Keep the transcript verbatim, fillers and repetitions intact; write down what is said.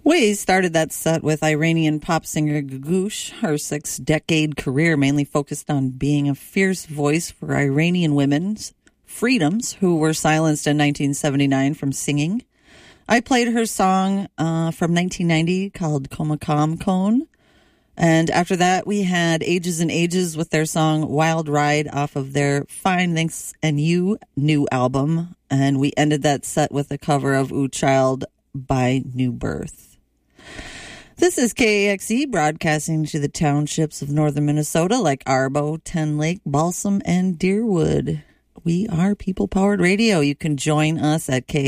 We started that set with Iranian pop singer Gugoush. Her six-decade career mainly focused on being a fierce voice for Iranian women's freedoms who were silenced in nineteen seventy-nine from singing. I played her song uh, from nineteen ninety called Komakam Kone. And after that, we had Ages and Ages with their song Wild Ride off of their Fine Thanks and You new album. And we ended that set with a cover of Ooh Child by New Birth. This is K A X E broadcasting to the townships of northern Minnesota like Arbo, Ten Lake, Balsam, and Deerwood. We are People Powered Radio. You can join us at K